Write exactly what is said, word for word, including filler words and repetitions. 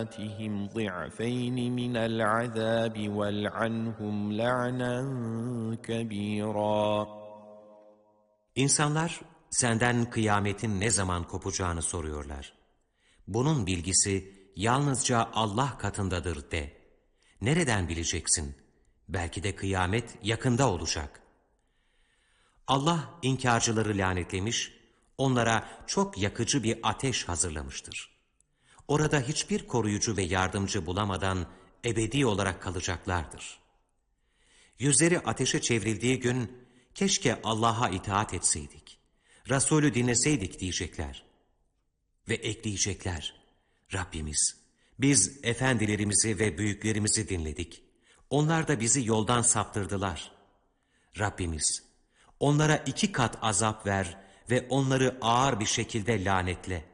آتِهِمْ ضِعْفَيْنِ مِنَ الْعَذَابِ وَالْعَنْهُمْ لَعْنًا كَبِيرًا. İnsanlar senden kıyametin ne zaman kopacağını soruyorlar. Bunun bilgisi yalnızca Allah katındadır de. Nereden bileceksin? Belki de kıyamet yakında olacak. Allah inkarcıları lanetlemiş, onlara çok yakıcı bir ateş hazırlamıştır. Orada hiçbir koruyucu ve yardımcı bulamadan ebedi olarak kalacaklardır. Yüzleri ateşe çevrildiği gün, keşke Allah'a itaat etseydik, Resulü dinleseydik diyecekler. Ve ekleyecekler, Rabbimiz, biz efendilerimizi ve büyüklerimizi dinledik. Onlar da bizi yoldan saptırdılar. Rabbimiz, onlara iki kat azap ver ve onları ağır bir şekilde lanetle.